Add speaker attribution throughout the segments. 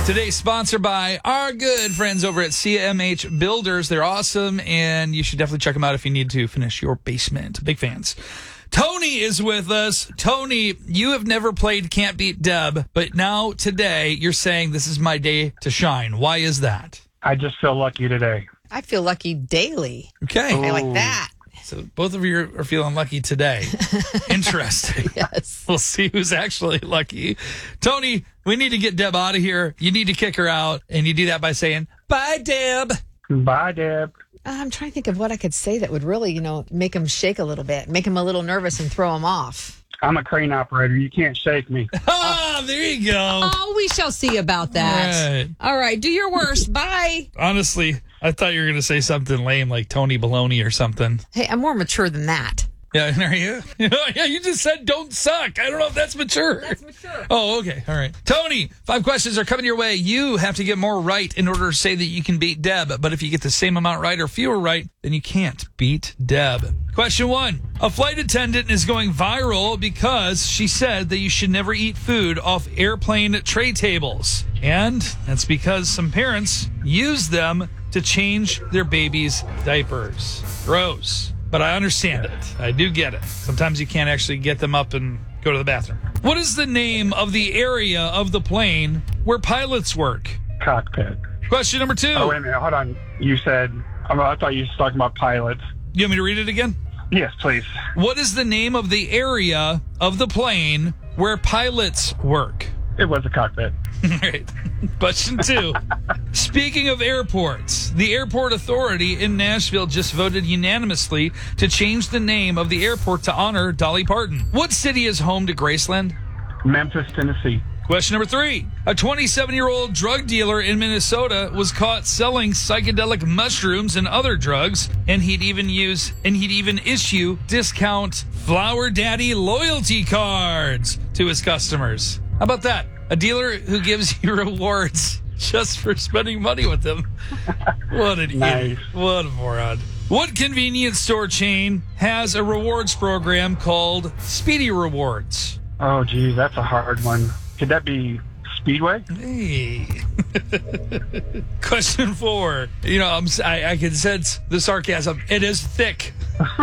Speaker 1: Today, sponsored by our good friends over at CMH Builders. They're awesome, and you should definitely check them out if you need to finish your basement. Big fans. Tony is with us. Tony, you have never played Can't Beat Deb, but now today you're saying this is my day to shine. Why is that?
Speaker 2: I just feel lucky today.
Speaker 3: I feel lucky daily.
Speaker 1: Okay.
Speaker 3: I like that.
Speaker 1: So both of you are feeling lucky today. Interesting.
Speaker 3: Yes.
Speaker 1: We'll see who's actually lucky. Tony, we need to get Deb out of here. You need to kick her out, and you do that by saying, bye, Deb.
Speaker 2: Bye, Deb.
Speaker 3: I'm trying to think of what I could say that would really, make him shake a little bit, make him a little nervous and throw him off.
Speaker 2: I'm a crane operator. You can't shake me.
Speaker 1: Ah, there you go.
Speaker 3: Oh, we shall see about that.
Speaker 1: Right.
Speaker 3: All right, do your worst. Bye.
Speaker 1: Honestly, I thought you were going to say something lame like Tony Baloney or something.
Speaker 3: Hey, I'm more mature than that.
Speaker 1: Yeah, are you? Yeah, you just said don't suck. I don't know if that's mature.
Speaker 3: That's mature.
Speaker 1: Oh, okay. All right. Tony, 5 questions are coming your way. You have to get more right in order to say that you can beat Deb. But if you get the same amount right or fewer right, then you can't beat Deb. Question 1. A flight attendant is going viral because she said that you should never eat food off airplane tray tables. And that's because some parents use them to change their babies' diapers. Gross. But I understand it. I do get it. Sometimes you can't actually get them up and go to the bathroom. What is the name of the area of the plane where pilots work?
Speaker 2: Cockpit.
Speaker 1: Question number 2.
Speaker 2: Oh, wait a minute. Hold on. You said, I thought you were talking about pilots.
Speaker 1: You want me to read it again?
Speaker 2: Yes, please.
Speaker 1: What is the name of the area of the plane where pilots work?
Speaker 2: It was a cockpit.
Speaker 1: All right. Question 2. Speaking of airports, the airport authority in Nashville just voted unanimously to change the name of the airport to honor Dolly Parton. What city is home to Graceland?
Speaker 2: Memphis, Tennessee.
Speaker 1: Question number 3. A 27-year-old drug dealer in Minnesota was caught selling psychedelic mushrooms and other drugs, and he'd even issue discount Flower Daddy loyalty cards to his customers. How about that? A dealer who gives you rewards just for spending money with them. What an idiot. What a moron. What convenience store chain has a rewards program called Speedy Rewards?
Speaker 2: Oh, geez, that's a hard one. Could that be Speedway?
Speaker 1: Hey. Question 4. I can sense the sarcasm. It is thick.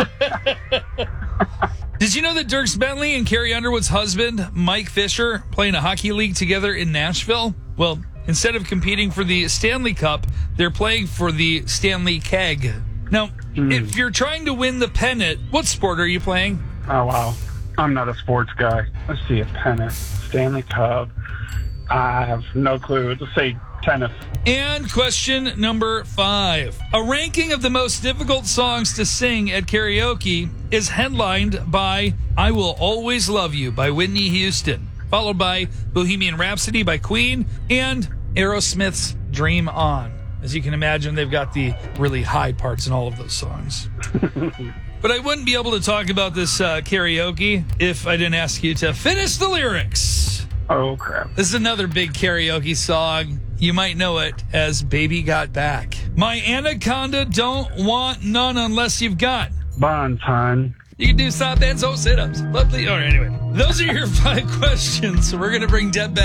Speaker 1: Did you know that Dierks Bentley and Carrie Underwood's husband, Mike Fisher, play in a hockey league together in Nashville? Well, instead of competing for the Stanley Cup, they're playing for the Stanley Keg. Now, if you're trying to win the pennant, what sport are you playing?
Speaker 2: Oh, wow. I'm not a sports guy. Let's see, a pennant. Stanley Cup. I have no clue. Let's say tennis.
Speaker 1: And question number 5. A ranking of the most difficult songs to sing at karaoke is headlined by I Will Always Love You by Whitney Houston, followed by Bohemian Rhapsody by Queen, and Aerosmith's Dream On. As you can imagine, they've got the really high parts in all of those songs. But I wouldn't be able to talk about this karaoke if I didn't ask you to finish the lyrics.
Speaker 2: Oh, crap.
Speaker 1: This is another big karaoke song. You might know it as Baby Got Back. My anaconda don't want none unless you've got
Speaker 2: Bonds, hon.
Speaker 1: You can do stop and so sit-ups. Lovely. All right, anyway. Those are your 5 questions. So we're going to bring Deb back.